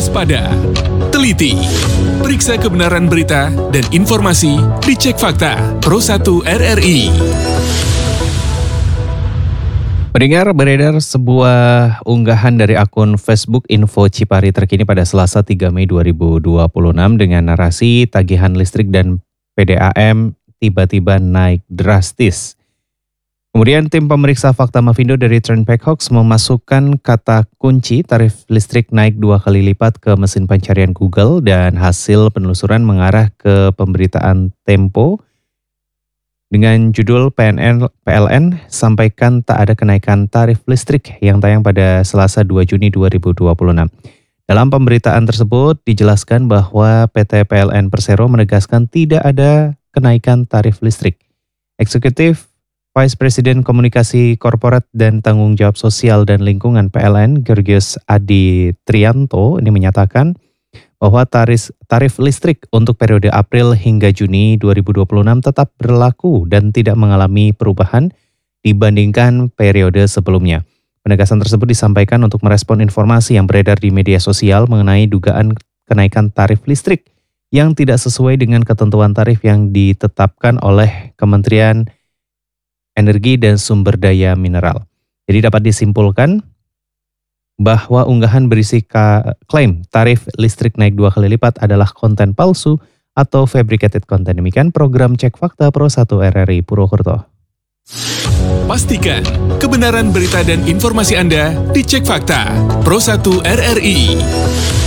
waspada, teliti, periksa kebenaran berita dan informasi di Cek Fakta Pro 1 RRI. Pendengar, beredar sebuah unggahan dari akun Facebook Info Cipari terkini pada Selasa 3 Mei 2026 dengan narasi tagihan listrik dan PDAM tiba-tiba naik drastis. Kemudian tim pemeriksa fakta Mavindo dari Trendpack Hoax memasukkan kata kunci tarif listrik naik 2 kali lipat ke mesin pencarian Google dan hasil penelusuran mengarah ke pemberitaan Tempo dengan judul PLN sampaikan tak ada kenaikan tarif listrik yang tayang pada Selasa 2 Juni 2026. Dalam pemberitaan tersebut dijelaskan bahwa PT PLN Persero menegaskan tidak ada kenaikan tarif listrik. Eksekutif Vice President Komunikasi Korporat dan Tanggung Jawab Sosial dan Lingkungan PLN, Georgios Adi Trianto, ini menyatakan bahwa tarif listrik untuk periode April hingga Juni 2026 tetap berlaku dan tidak mengalami perubahan dibandingkan periode sebelumnya. Penegasan tersebut disampaikan untuk merespon informasi yang beredar di media sosial mengenai dugaan kenaikan tarif listrik yang tidak sesuai dengan ketentuan tarif yang ditetapkan oleh Kementerian Energi dan Sumber Daya Mineral. Jadi dapat disimpulkan bahwa unggahan berisi klaim tarif listrik naik 2 kali lipat adalah konten palsu atau fabricated content. Demikian program Cek Fakta Pro 1 RRI Purwokerto. Pastikan kebenaran berita dan informasi Anda di Cek Fakta Pro 1 RRI.